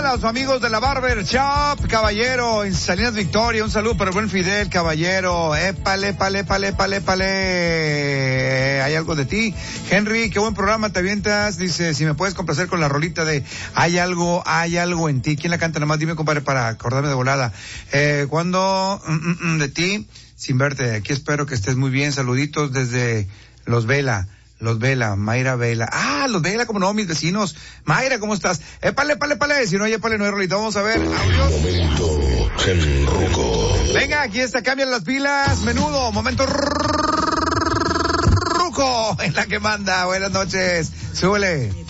los amigos de la Barber Shop, caballero, en Salinas Victoria, un saludo para el buen Fidel, caballero. Épale. Hay algo de ti. Henry, qué buen programa te avientas. Dice, si me puedes complacer con la rolita de hay algo en ti. ¿Quién la canta? Nomás dime, compadre, para acordarme de volada. ¿Cuándo? De ti, sin verte. Aquí espero que estés muy bien. Saluditos desde Los Vela, Mayra Vela. Los Vela, como no, mis vecinos. Mayra, ¿cómo estás? Épale. Si no hay épale, no hay rolita. Vamos a ver. Audios. Momento Ruco. Venga, aquí está, cambian las pilas. Menudo, momento Ruco en la que manda. Buenas noches. Súbele.